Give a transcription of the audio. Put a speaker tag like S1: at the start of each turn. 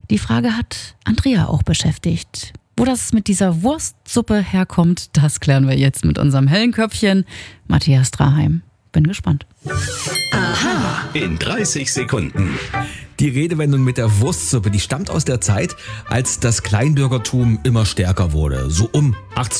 S1: Die Frage hat Andrea auch beschäftigt. Wo das mit dieser Wurstsuppe herkommt, das klären wir jetzt mit unserem hellen Köpfchen Matthias Draheim. Bin gespannt.
S2: In 30 Sekunden.
S3: Die Redewendung mit der Wurstsuppe, die stammt aus der Zeit, als das Kleinbürgertum immer stärker wurde. So um 18